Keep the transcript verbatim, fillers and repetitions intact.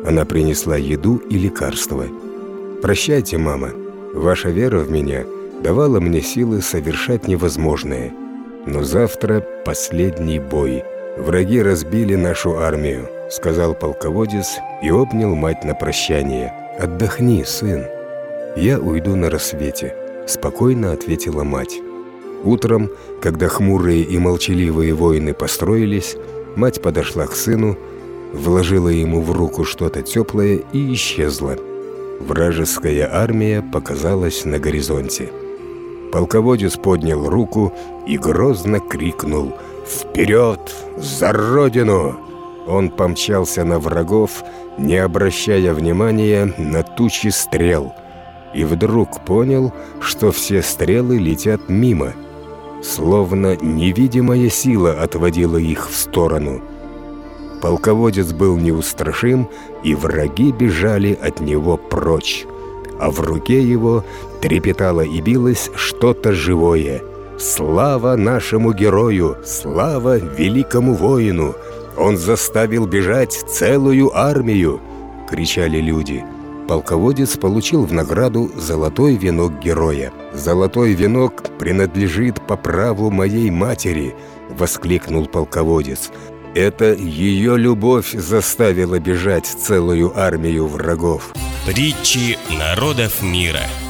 Она принесла еду и лекарства. «Прощайте, мама. Ваша вера в меня давала мне силы совершать невозможное. Но завтра последний бой. Враги разбили нашу армию», — сказал полководец и обнял мать на прощание. «Отдохни, сын». «Я уйду на рассвете», — спокойно ответила мать. Утром, когда хмурые и молчаливые воины построились, мать подошла к сыну, вложила ему в руку что-то теплое и исчезла. Вражеская армия показалась на горизонте. Полководец поднял руку и грозно крикнул: «Вперед! За Родину!» Он помчался на врагов, не обращая внимания на тучи стрел, и вдруг понял, что все стрелы летят мимо. Словно невидимая сила отводила их в сторону. Полководец был неустрашим, и враги бежали от него прочь. А в руке его трепетало и билось что-то живое. «Слава нашему герою! Слава великому воину! Он заставил бежать целую армию!» — кричали люди. Полководец получил в награду золотой венок героя. «Золотой венок принадлежит по праву моей матери!» — воскликнул полководец. «Это ее любовь заставила бежать целую армию врагов». Притчи народов мира.